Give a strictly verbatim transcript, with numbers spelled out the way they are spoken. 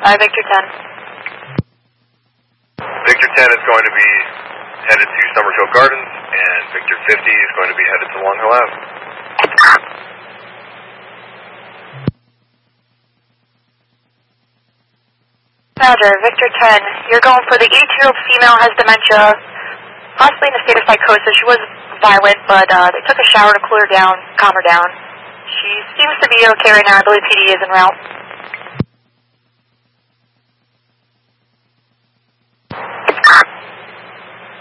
Uh, Victor ten. Victor ten is going to be headed to Summerfield Gardens, and Victor fifty is going to be headed to Long Hill Ave. Roger, Victor ten. You're going for the eighty-two-year-old female, has dementia, possibly in a state of psychosis. She was violent, but uh, they took a shower to cool her down, calm her down. She seems to be okay right now. I believe P D is en route.